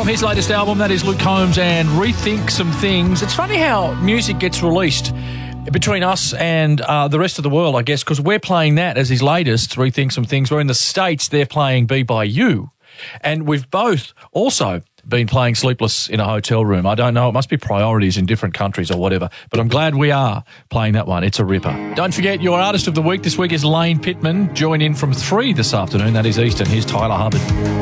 his latest album. That is Luke Combs and Rethink Some Things. It's funny how music gets released between us and the rest of the world, I guess, because we're playing that as his latest, Rethink Some Things. We're in the States, they're playing Be By You. And we've both also been playing Sleepless in a Hotel Room. I don't know, it must be priorities in different countries or whatever, but I'm glad we are playing that one. It's a ripper. Don't forget, your artist of the week this week is Lane Pittman. Join in from 3 this afternoon, that is Eastern. Here's Tyler Hubbard.